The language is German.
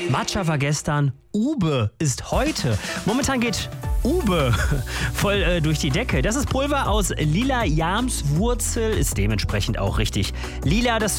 Matcha war gestern, Ube ist heute. Momentan geht Ube voll durch die Decke. Das ist Pulver aus lila Jamswurzel, ist dementsprechend auch richtig lila. Das